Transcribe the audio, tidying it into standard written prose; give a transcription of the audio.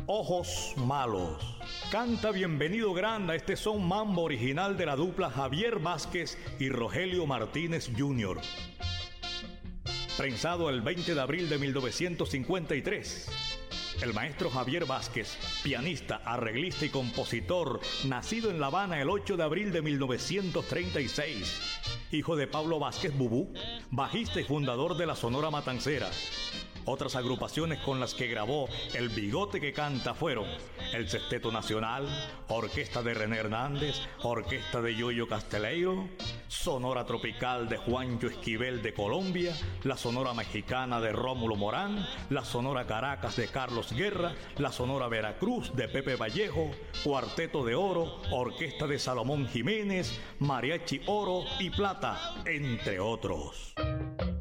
Ojos Malos. Canta Bienvenido Granda, este son mambo original de la dupla Javier Vázquez y Rogelio Martínez Jr. Prensado el 20 de abril de 1953. El maestro Javier Vázquez, pianista, arreglista y compositor, nacido en La Habana el 8 de abril de 1936. Hijo de Pablo Vázquez Bubú, bajista y fundador de la Sonora Matancera. Otras agrupaciones con las que grabó El Bigote que Canta fueron el Sexteto Nacional, Orquesta de René Hernández, Orquesta de Yoyo Casteleiro, Sonora Tropical de Juancho Esquivel de Colombia, la Sonora Mexicana de Rómulo Morán, la Sonora Caracas de Carlos Guerra, la Sonora Veracruz de Pepe Vallejo, Cuarteto de Oro, Orquesta de Salomón Jiménez, Mariachi Oro y Plata, entre otros.